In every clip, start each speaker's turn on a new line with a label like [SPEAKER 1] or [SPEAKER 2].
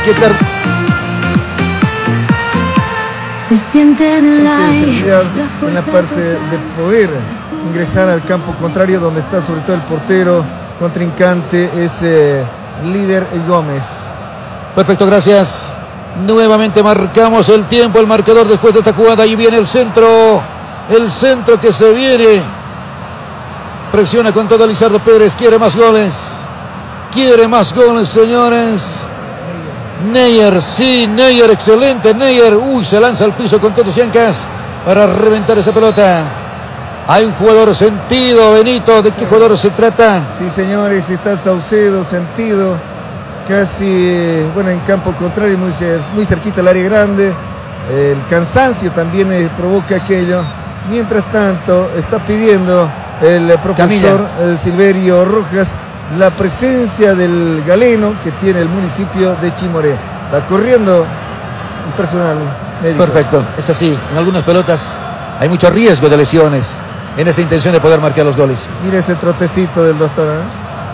[SPEAKER 1] inquietar.
[SPEAKER 2] Se siente en el aire,
[SPEAKER 3] en la parte de poder ingresar al campo contrario, donde está sobre todo el portero contrincante, es líder Gómez.
[SPEAKER 1] Perfecto, gracias. Nuevamente marcamos el tiempo, el marcador después de esta jugada. Ahí viene el centro que se viene. Presiona con todo Lizardo Pérez, quiere más goles, señores. Neyer, sí, Neyer, excelente, Neyer. Uy, se lanza al piso con todos Yancas para reventar esa pelota. Hay un jugador sentido, Benito. ¿De qué jugador se trata?
[SPEAKER 3] Sí, señores, está Saucedo, sentido. Casi, en campo contrario, muy cerquita al área grande. El cansancio también provoca aquello. Mientras tanto, está pidiendo el profesor Silverio Rojas la presencia del galeno que tiene el municipio de Chimoré. Va corriendo un personal médico.
[SPEAKER 1] Perfecto, es así. En algunas pelotas hay mucho riesgo de lesiones en esa intención de poder marcar los goles.
[SPEAKER 3] Mira ese trotecito del doctor, ¿eh?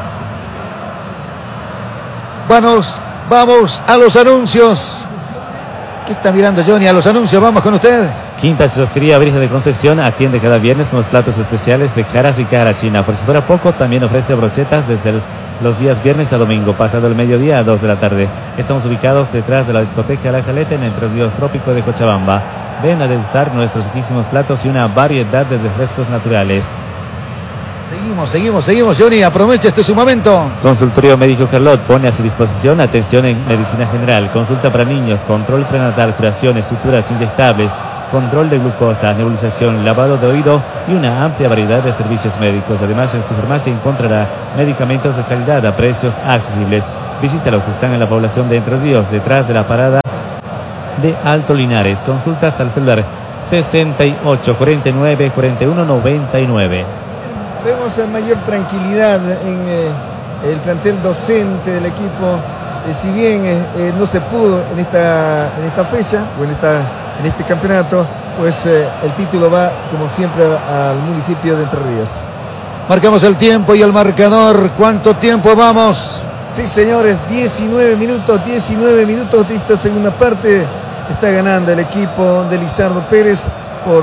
[SPEAKER 1] Vamos a los anuncios. ¿Qué está mirando Johnny? A los anuncios, vamos con usted.
[SPEAKER 4] Quinta Churrasquería Virgen de Concepción atiende cada viernes con los platos especiales de caras y cara china. Por si fuera poco, también ofrece brochetas desde los días viernes a domingo, pasado el mediodía a 2 de la tarde. Estamos ubicados detrás de la discoteca La Caleta en el Entre Ríos Trópico de Cochabamba. Ven a degustar nuestros riquísimos platos y una variedad de refrescos naturales.
[SPEAKER 1] Seguimos, Johnny, aprovecha, este es su momento.
[SPEAKER 4] Consultorio Médico Carlot pone a su disposición atención en medicina general, consulta para niños, control prenatal, curaciones, suturas inyectables, control de glucosa, nebulización, lavado de oído y una amplia variedad de servicios médicos. Además, en su farmacia encontrará medicamentos de calidad a precios accesibles. Visítalos, están en la población de Entre Ríos, detrás de la parada de Alto Linares. Consultas al celular 68 49 41 99.
[SPEAKER 3] Vemos mayor tranquilidad en el plantel docente del equipo. Si bien no se pudo en esta fecha o en este campeonato, pues el título va como siempre al municipio de Entre Ríos.
[SPEAKER 1] Marcamos el tiempo y el marcador. ¿Cuánto tiempo vamos?
[SPEAKER 3] Sí, señores, 19 minutos de esta segunda parte. Está ganando el equipo de Lizardo Pérez por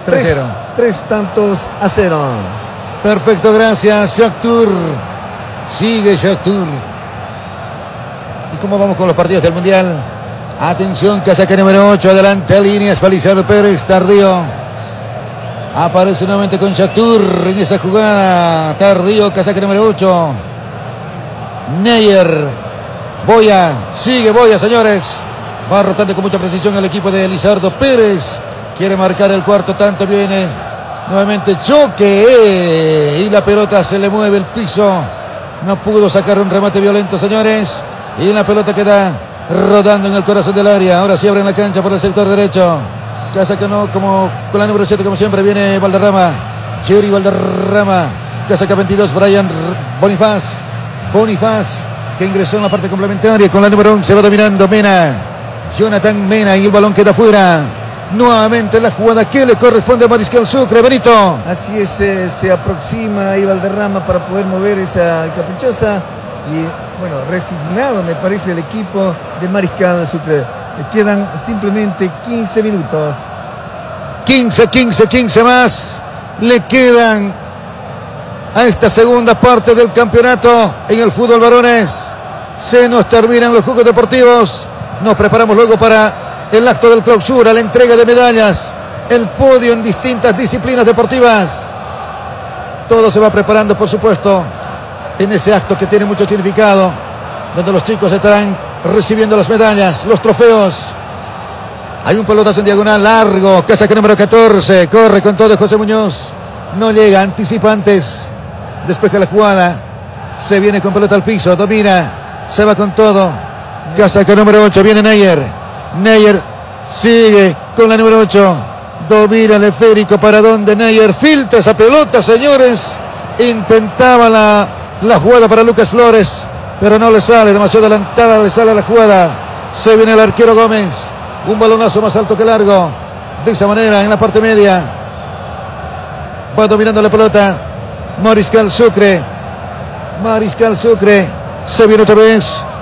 [SPEAKER 3] 3-0.
[SPEAKER 1] Perfecto, gracias, Shakhtar. Sigue Shakhtar. ¿Y cómo vamos con los partidos del Mundial? Atención, casaca número 8, adelante, líneas para Lizardo Pérez, tardío. Aparece nuevamente con Shakhtar en esa jugada. Tardío, casaca número 8. Neyer. Boya, sigue Boya, señores. Va rotando con mucha precisión el equipo de Lizardo Pérez. Quiere marcar el cuarto tanto, viene. Nuevamente choque y la pelota se le mueve el piso. No pudo sacar un remate violento, señores. Y la pelota queda rodando en el corazón del área. Ahora sí abren la cancha por el sector derecho. Casa que no, como con la número 7, como siempre, viene Valderrama. Chiri Valderrama. Casaca 22, Brian Bonifaz, que ingresó en la parte complementaria con la número 11. Va dominando Mena. Jonathan Mena y el balón queda fuera. Nuevamente la jugada que le corresponde a Mariscal Sucre, Benito.
[SPEAKER 3] Así es, se aproxima ahí Valderrama para poder mover esa caprichosa. Y resignado me parece el equipo de Mariscal Sucre. Le quedan simplemente 15 minutos.
[SPEAKER 1] 15 más. Le quedan a esta segunda parte del campeonato en el fútbol varones. Se nos terminan los Juegos Deportivos. Nos preparamos luego para el acto del clausura, la entrega de medallas, el podio en distintas disciplinas deportivas. Todo se va preparando, por supuesto, en ese acto que tiene mucho significado, donde los chicos estarán recibiendo las medallas, los trofeos. Hay un pelotazo en diagonal largo, casaca número 14, corre con todo José Muñoz. No llega, anticipa antes, despeja la jugada, se viene con pelota al piso, domina, se va con todo. Casaca número 8, viene Neyer sigue con la número 8. Domina el esférico. ¿Para dónde Neyer? Filtra esa pelota, señores. Intentaba la jugada para Lucas Flores, pero no le sale. Demasiado adelantada le sale la jugada. Se viene el arquero Gómez. Un balonazo más alto que largo. De esa manera, en la parte media. Va dominando la pelota Mariscal Sucre. Se viene otra vez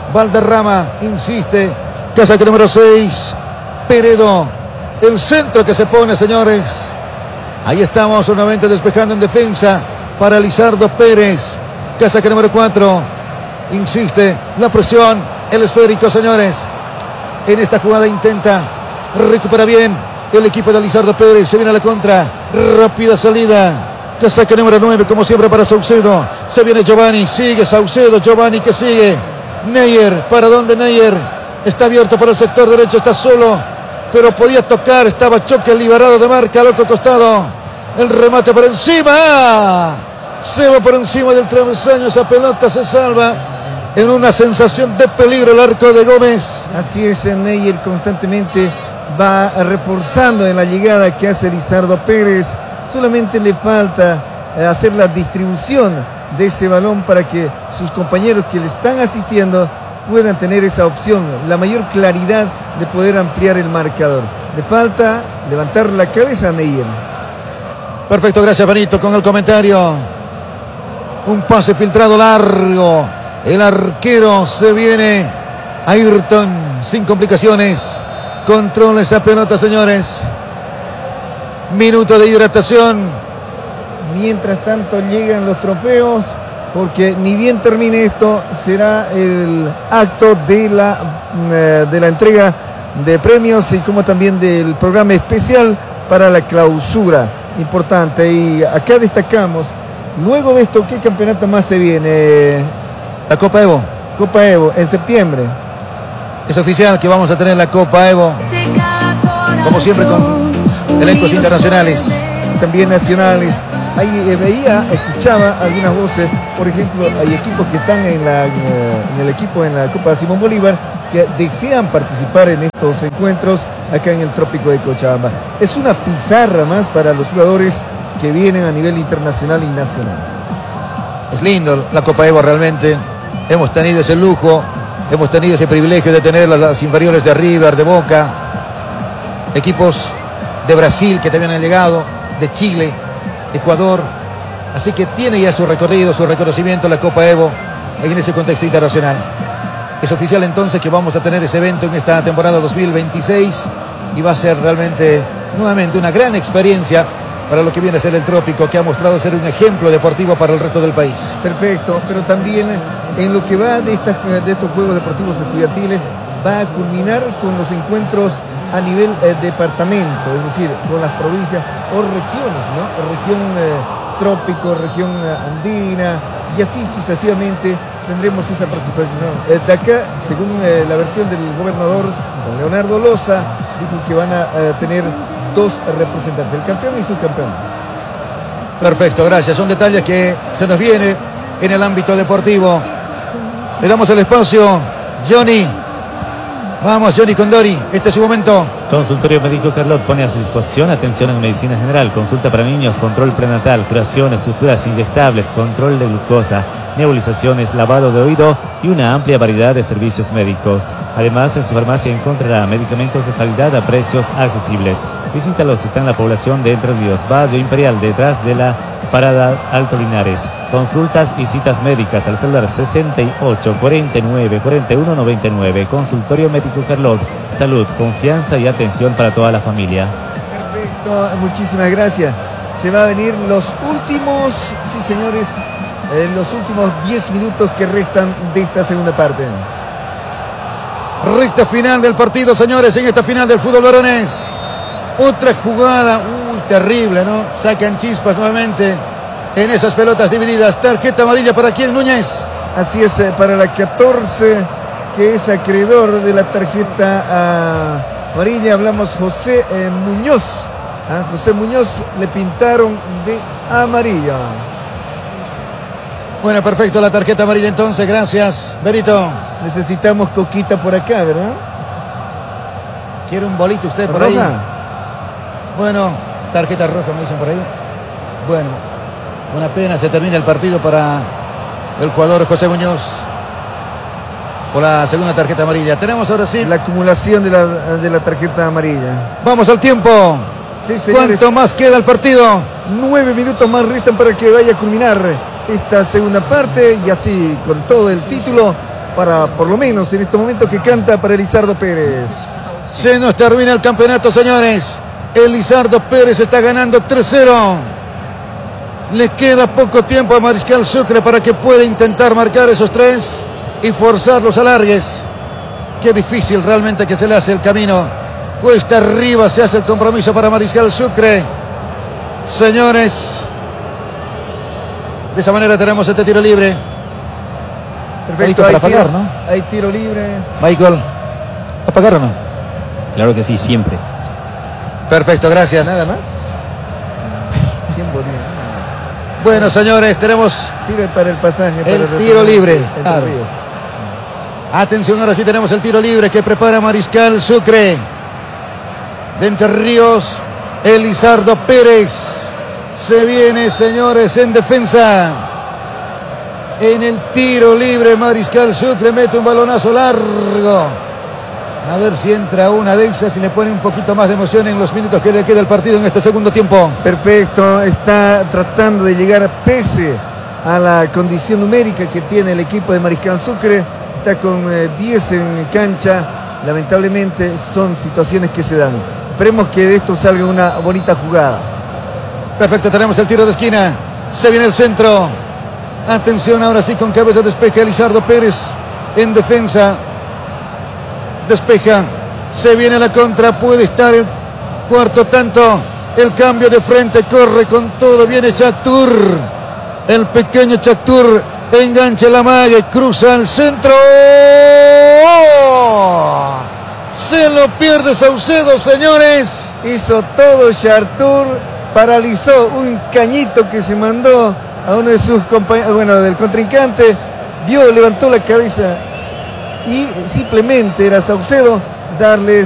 [SPEAKER 1] Valderrama insiste. Casaca número 6. Peredo. El centro que se pone, señores. Ahí estamos nuevamente despejando en defensa para Lizardo Pérez. Casaca número 4. Insiste. La presión. El esférico, señores. En esta jugada intenta. Recupera bien el equipo de Lizardo Pérez. Se viene a la contra. Rápida salida. Casaca número 9, como siempre, para Saucedo. Se viene Giovanni. Sigue Saucedo. Giovanni que sigue. Neyer. ¿Para dónde Neyer? Está abierto para el sector derecho. Está solo. Pero podía tocar. Estaba Choque liberado de marca al otro costado. El remate por encima. Se va por encima del travesaño. Esa pelota se salva en una sensación de peligro el arco de Gómez.
[SPEAKER 3] Así es, Neyer constantemente va reforzando en la llegada que hace Lizardo Pérez. Solamente le falta hacer la distribución de ese balón para que sus compañeros que le están asistiendo puedan tener esa opción, la mayor claridad de poder ampliar el marcador. Le falta levantar la cabeza a Neyer.
[SPEAKER 1] Perfecto, gracias Benito con el comentario. Un pase filtrado largo. El arquero se viene. Ayrton sin complicaciones. Controla esa pelota, señores. Minuto de hidratación.
[SPEAKER 3] Mientras tanto llegan los trofeos, porque ni bien termine esto, será el acto de la entrega de premios y como también del programa especial para la clausura. Importante. Y acá destacamos, luego de esto, ¿qué campeonato más se viene?
[SPEAKER 1] La Copa Evo.
[SPEAKER 3] Copa Evo, en septiembre.
[SPEAKER 1] Es oficial que vamos a tener la Copa Evo. Como siempre con elencos internacionales.
[SPEAKER 3] También nacionales. Ahí escuchaba algunas voces. Por ejemplo, hay equipos que están en la Copa Simón Bolívar que desean participar en estos encuentros acá en el Trópico de Cochabamba. Es una pizarra más para los jugadores que vienen a nivel internacional y nacional.
[SPEAKER 1] Es lindo la Copa Evo realmente. Hemos tenido ese lujo, hemos tenido ese privilegio de tener las inferiores de River, de Boca, equipos de Brasil que también han llegado, de Chile, Ecuador. Así que tiene ya su recorrido, su reconocimiento la Copa Evo en ese contexto internacional. Es oficial entonces que vamos a tener ese evento en esta temporada 2026 y va a ser realmente nuevamente una gran experiencia para lo que viene a ser el Trópico, que ha mostrado ser un ejemplo deportivo para el resto del país.
[SPEAKER 3] Perfecto, pero también en lo que va de estos Juegos Deportivos Estudiantiles va a culminar con los encuentros a nivel departamento, es decir, con las provincias o regiones, ¿no? Región Trópico, región andina, y así sucesivamente tendremos esa participación. De acá, según la versión del gobernador, don Leonardo Loza, dijo que van a tener 2 representantes, el campeón y subcampeón.
[SPEAKER 1] Perfecto, gracias. Son detalles que se nos viene en el ámbito deportivo. Le damos el espacio, Johnny. Vamos, Johnny Condori, este es su momento.
[SPEAKER 4] Consultorio Médico Carlot pone a su disposición atención en medicina general, consulta para niños, control prenatal, curaciones, suturas inyectables, control de glucosa, nebulizaciones, lavado de oído y una amplia variedad de servicios médicos. Además, en su farmacia encontrará medicamentos de calidad a precios accesibles. Visítalos, está en la población de Entre Ríos, Barrio Imperial, detrás de la parada Alto Linares. Consultas y citas médicas al celular 68 49 41 99. Consultorio Médico Carlot. Salud, confianza y atención para toda la familia.
[SPEAKER 3] Perfecto, muchísimas gracias. Se va a venir los últimos, sí señores, los últimos 10 minutos que restan de esta segunda parte.
[SPEAKER 1] Recta final del partido, señores, en esta final del fútbol varones. Otra jugada, terrible, ¿no? Sacan chispas nuevamente en esas pelotas divididas. Tarjeta amarilla para quién, Núñez.
[SPEAKER 3] Así es, para la 14, que es acreedor de la tarjeta amarilla. Hablamos José Muñoz. A José Muñoz le pintaron de amarilla.
[SPEAKER 1] Bueno, perfecto, la tarjeta amarilla entonces, gracias, Benito.
[SPEAKER 3] Necesitamos coquita por acá, ¿verdad?
[SPEAKER 1] ¿Quiere un bolito usted por
[SPEAKER 3] ¿Roja?
[SPEAKER 1] ahí? Bueno, tarjeta roja me dicen por ahí. Bueno, una pena, se termina el partido para el jugador José Muñoz por la segunda tarjeta amarilla. Tenemos ahora sí
[SPEAKER 3] la acumulación de la tarjeta amarilla.
[SPEAKER 1] Vamos al tiempo.
[SPEAKER 3] Sí, señores.
[SPEAKER 1] ¿Cuánto más queda el partido?
[SPEAKER 3] 9 minutos más restan para que vaya a culminar esta segunda parte y así con todo el título para, por lo menos en estos momentos, que canta para Elizardo Pérez.
[SPEAKER 1] Se nos termina el campeonato, señores. Elizardo Pérez está ganando 3-0. Le queda poco tiempo a Mariscal Sucre para que pueda intentar marcar esos 3 y forzar los alargues. Qué difícil realmente que se le hace el camino. Cuesta arriba se hace el compromiso para Mariscal Sucre. Señores, de esa manera tenemos este tiro libre.
[SPEAKER 3] Perfecto,
[SPEAKER 1] para
[SPEAKER 3] hay
[SPEAKER 1] apagar,
[SPEAKER 3] tiro,
[SPEAKER 1] ¿no?
[SPEAKER 3] hay tiro libre.
[SPEAKER 1] Michael, ¿apagar o no?
[SPEAKER 5] Claro que sí, siempre.
[SPEAKER 1] Perfecto, gracias.
[SPEAKER 3] Nada más. 100 bolívares, nada más.
[SPEAKER 1] Bueno, señores, tenemos
[SPEAKER 3] Sirve para el pasaje. Para
[SPEAKER 1] el
[SPEAKER 3] resolver
[SPEAKER 1] tiro libre.
[SPEAKER 3] entre
[SPEAKER 1] Claro.
[SPEAKER 3] ríos.
[SPEAKER 1] Atención, ahora sí tenemos el tiro libre que prepara Mariscal Sucre. De Entre Ríos, Elizardo Pérez. Se viene, señores, en defensa. En el tiro libre, Mariscal Sucre mete un balonazo largo. A ver si entra una de esas y le pone un poquito más de emoción en los minutos que le queda el partido en este segundo tiempo.
[SPEAKER 3] Perfecto, está tratando de llegar pese a la condición numérica que tiene el equipo de Mariscal Sucre. Está con 10 en cancha. Lamentablemente son situaciones que se dan. Esperemos que de esto salga una bonita jugada.
[SPEAKER 1] Perfecto, tenemos el tiro de esquina. Se viene el centro. Atención, ahora sí con cabeza despeja Elizardo Pérez en defensa. Despeja. Se viene la contra. Puede estar el cuarto tanto. El cambio de frente. Corre con todo. Viene Chactur. El pequeño Chactur engancha la mague. Cruza al centro. ¡Oh! Se lo pierde Saucedo, señores.
[SPEAKER 3] Hizo todo Chartur. Paralizó un cañito que se mandó a uno de sus compañeros, bueno, del contrincante. Vio, levantó la cabeza y simplemente era Saucedo darles